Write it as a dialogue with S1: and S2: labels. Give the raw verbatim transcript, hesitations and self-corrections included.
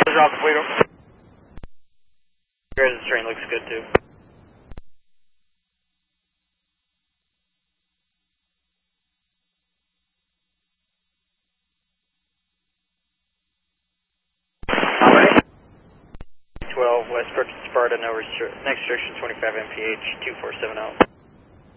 S1: Roger, complete. Here's the train looks good too. twelve West Perkins Sparta, no restric next restriction twenty-five M P H two four seven zero.